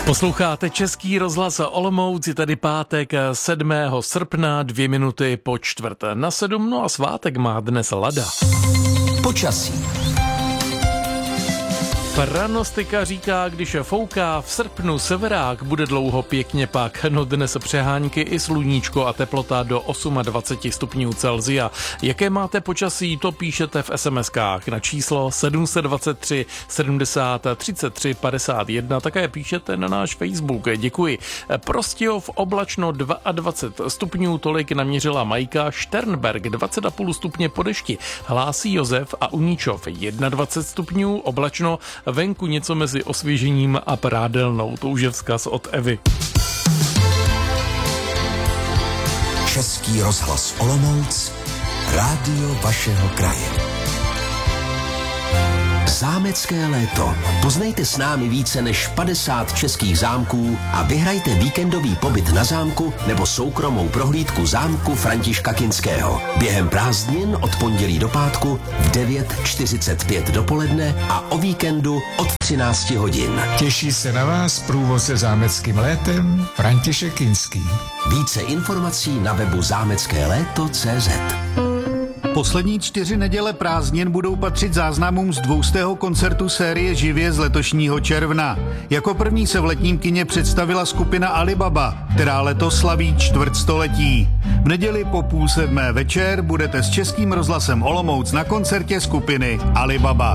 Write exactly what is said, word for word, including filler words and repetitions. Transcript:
Posloucháte Český rozhlas Olomouc, je tady pátek sedmého srpna, dvě minuty po čtvrté na sedm, no a svátek má dnes Lada. Počasí. Pranostika říká, když fouká v srpnu severák, bude dlouho pěkně pak. No dnes přehánky i sluníčko a teplota do dvacet osm stupňů Celsia. Jaké máte počasí, to píšete v es em eskách na číslo sedm set dvacet tři sedmdesát třicet tři padesát jedna. Také píšete na náš Facebook. Děkuji. Prostějov oblačno dvacet dva stupňů, tolik naměřila Majka. Šternberg dvacet a půl stupně po dešti. Hlásí Josef a Uníčov dvacet jedna stupňů, oblačno. Venku něco mezi osvěžením a prádelnou. To už je vzkaz od Evy. Český rozhlas Olomouc, rádio vašeho kraje. Zámecké léto. Poznejte s námi více než padesát českých zámků a vyhrajte víkendový pobyt na zámku nebo soukromou prohlídku zámku Františka Kinského. Během prázdnin od pondělí do pátku v devět čtyřicet pět dopoledne a o víkendu od třináct hodin. Těší se na vás průvodce zámeckým létem František Kinský. Více informací na webu zámecké léto tečka cé zet. Poslední čtyři neděle prázdnin budou patřit záznamům z dvoustého koncertu série Živě z letošního června. Jako první se v letním kině představila skupina Alibaba, která letos slaví čtvrtstoletí. V neděli po půl sedmé večer budete s Českým rozhlasem Olomouc na koncertě skupiny Alibaba.